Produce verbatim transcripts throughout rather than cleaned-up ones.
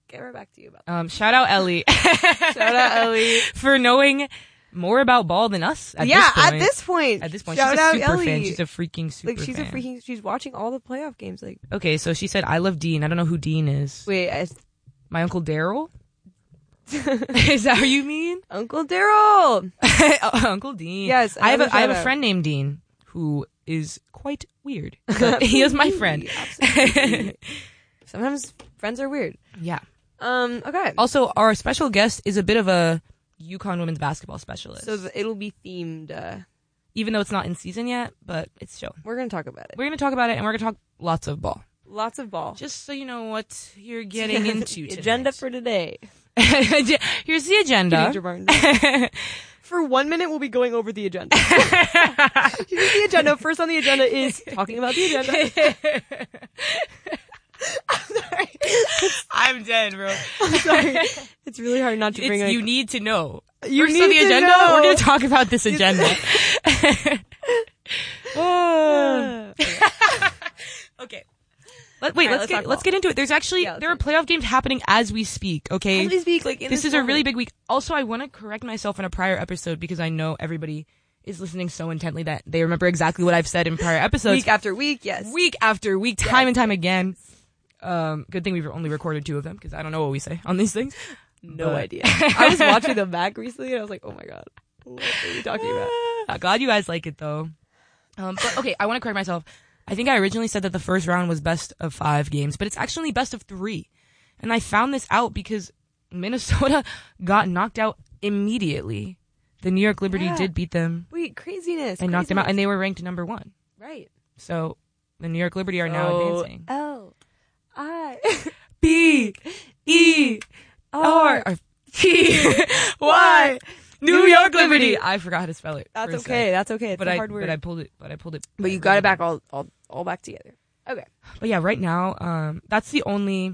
get right back to you about that. Um, shout out Ellie. Shout out Ellie for knowing more about ball than us. At yeah, this point. at this point. At this point, shout she's a out super Ellie. fan. She's a freaking super like she's fan. a freaking. She's watching all the playoff games. Like okay, so she said, "I love Dean." I don't know who Dean is. wait, I, my uncle Daryl. Is that what you mean? Uncle Daryl. Uncle Dean. Yes, I have a, I have a out. friend named Dean who is quite weird. But he is my friend. Absolutely. Sometimes friends are weird. Yeah. Um. Okay. Also, our special guest is a bit of a UConn women's basketball specialist. So th- it'll be themed. Uh, Even though it's not in season yet, but it's still. we're gonna talk about it. We're going to talk about it, and we're going to talk lots of ball. Lots of ball. Just so you know what you're getting into tonight. Agenda for today. Here's the agenda. For one minute, we'll be going over the agenda. Here's the agenda. First on the agenda is talking about the agenda. I'm sorry. I'm dead, bro. I'm sorry. It's really hard not to bring it's, a... You need to know. You First need on the to agenda, know. we're going to talk about this agenda. oh. Okay. Let, wait, right, let's, let's get talk let's ball. get into it. There's actually Yeah, there are playoff games happening as we speak. Okay, As we speak, like in this, this is a really moment. big week. Also, I want to correct myself in a prior episode because I know everybody is listening so intently that they remember exactly what I've said in prior episodes. Week after week, yes. Week after week, time and time again. Um, good thing we've only recorded two of them because I don't know what we say on these things. No But- idea. I was watching them back recently and I was like, oh my god. What are you talking about? I'm glad you guys like it though. Um, but okay, I want to correct myself. I think I originally said that the first round was best of five games, but it's actually best of three. And I found this out because Minnesota got knocked out immediately. The New York Liberty Yeah. did beat them Wait, craziness. and knocked them out, craziness. and they were ranked number one. Right. So the New York Liberty are now So, advancing. L I B E R R T Y New York Liberty. I forgot how to spell it. That's for a okay. sec. That's okay. It's But a I hard word. but I pulled it. But I pulled it. But you got it back all, all, all back together. Okay. But yeah, right now, um, that's the only.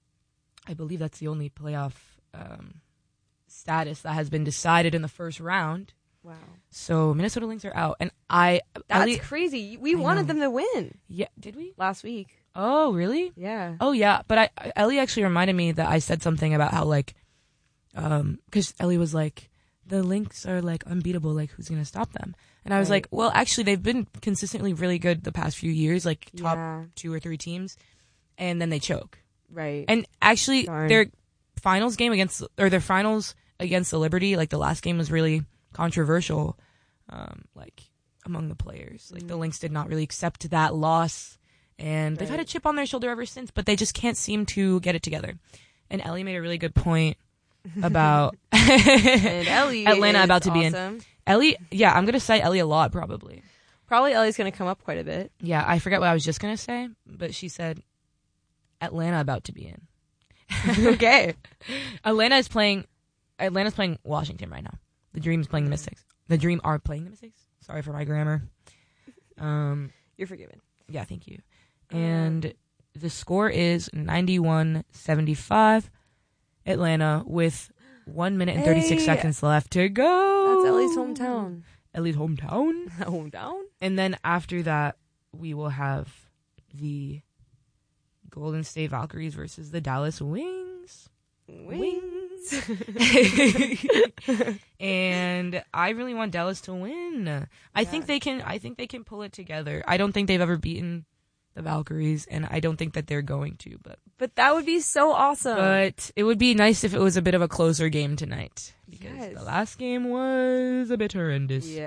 I believe that's the only playoff um, status that has been decided in the first round. Wow. So Minnesota Lynx are out, and I. That's Ellie, crazy. We I wanted know. them to win yeah, did we? last week. Oh, really? Yeah. Oh, yeah. But I, Ellie actually reminded me that I said something about how like, um, because Ellie was like, the Lynx are like unbeatable. Like, who's gonna stop them? And I was Right. like, well, actually, they've been consistently really good the past few years, like top Yeah. two or three teams, and then they choke. Right. And actually, Darn. their finals game against, or their finals against the Liberty, like the last game was really controversial, um, like among the players. Like the Lynx did not really accept that loss, and they've had a Right. chip on their shoulder ever since, but they just can't seem to get it together. And Ellie made a really good point about and Ellie Atlanta is about to be in. awesome. Ellie. Yeah, I'm gonna cite Ellie a lot probably. Probably Ellie's going to come up quite a bit. Yeah, I forget what I was just gonna say, but she said Atlanta about to be in. Okay. Atlanta is playing. Atlanta's playing Washington right now. The Dream is playing the Mystics. The Dream are playing the Mystics. Sorry for my grammar. Um. You're forgiven. Yeah. Thank you. And the score is ninety-one seventy-five. Atlanta with one minute and thirty-six Hey. seconds left to go. That's Ellie's hometown. Ellie's hometown. Hometown? And then after that, we will have the Golden State Valkyries versus the Dallas Wings. Wings. And I really want Dallas to win. I Yeah. think they can. I think they can pull it together. I don't think they've ever beaten the Valkyries, and I don't think that they're going to. But But that would be so awesome. but it would be nice if it was a bit of a closer game tonight, because Yes. the last game was a bit horrendous. yeah.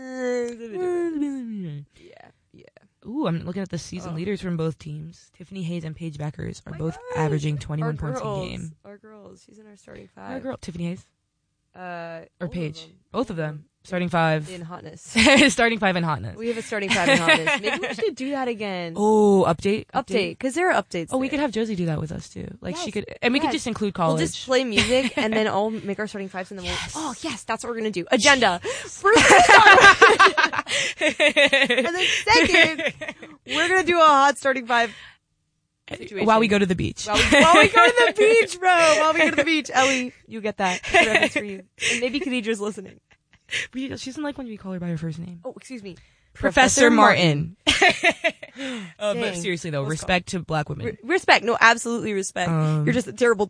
Yeah. Yeah. Ooh, I'm looking at the season Oh. leaders from both teams. Tiffany Hayes and Paige Beckers are My both God. averaging Our twenty-one points a girls. game. Our girls. She's in our starting Our five. girl, Tiffany Hayes Uh, or both of Paige, them. both of them, starting five, In hotness. starting five in hotness. We have a starting five in hotness. Maybe we should do that again. Oh, update, Update, because there are updates. Oh, we there. could have Josie do that with us too. Like she Yes. could, and we could Yes. just include We'll college. just play music and then I'll make our starting fives and then we'll. Yes. Oh yes, that's what we're gonna do. Agenda. First, we're gonna start with- and then second, we're gonna do a hot starting five. Situation. While we go to the beach. While we, while we go to the beach, bro. While we go to the beach, Ellie, you get that. That's for you. And maybe Khadija's listening. We, she doesn't like when we call her by her first name. Oh, excuse me, Professor, Martin. uh, but Dang. seriously though, Let's respect to black women. Re- respect, no, absolutely respect. Um, You're just a terrible